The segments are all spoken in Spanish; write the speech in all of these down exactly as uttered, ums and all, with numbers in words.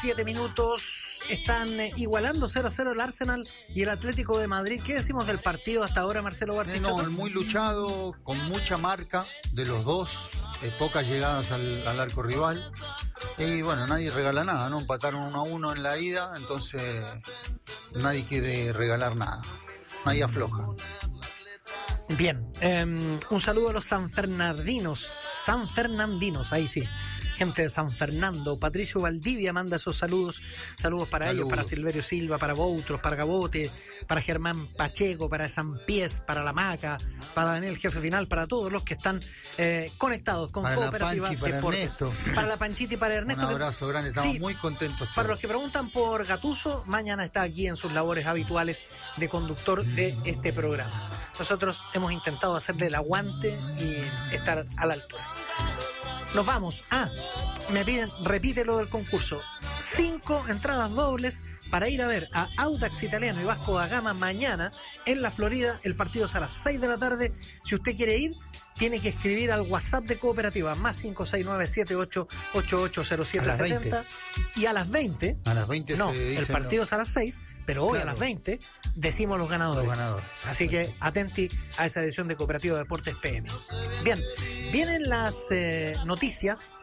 siete minutos. Están eh, igualando cero a cero el Arsenal y el Atlético de Madrid. ¿Qué decimos del partido hasta ahora, Marcelo Bartichotto? No, muy luchado, con mucha marca de los dos, eh, pocas llegadas al, al arco rival. Y bueno, nadie regala nada, ¿no? Empataron uno a uno en la ida, entonces nadie quiere regalar nada. Nadie afloja. Bien, eh, un saludo a los sanfernandinos, sanfernandinos, ahí sí, gente de San Fernando. Patricio Valdivia manda esos saludos, saludos para saludos. ellos, para Silverio Silva, para Boutros, para Gabote, para Germán Pacheco, para San Pies, para La Maca, para Daniel Jefe Final, para todos los que están eh, conectados con para Cooperativa la Panchi, para Deportes. Ernesto. Para la Panchita y para Ernesto. Un abrazo grande, estamos sí, muy contentos todos. Para los que preguntan por Gattuso, mañana está aquí en sus labores habituales de conductor de este programa. Nosotros hemos intentado hacerle el aguante y estar a la altura. Nos vamos. Ah, me piden, repite lo del concurso. Cinco entradas dobles para ir a ver a Audax Italiano y Vasco da Gama mañana en la Florida. El partido es a las seis de la tarde. Si usted quiere ir, tiene que escribir al WhatsApp de Cooperativa más cinco seis nueve siete ocho ocho ocho cero siete siete cero y a las veinte. A las veinte no, se el partido no. es a las seis. Pero hoy claro. a las veinte decimos los ganadores. Los ganadores. Así que atenti a esa edición de Cooperativa Deportes P M. Bien, vienen las eh, noticias.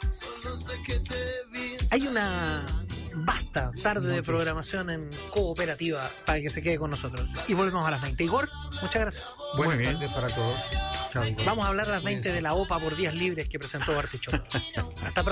Hay una vasta tarde de programación en Cooperativa para que se quede con nosotros. Y volvemos a las veinte. Igor, muchas gracias. Buenas tardes para todos. Chau, Vamos a hablar a las veinte de la O P A por días libres que presentó Bartichotto. Hasta pronto.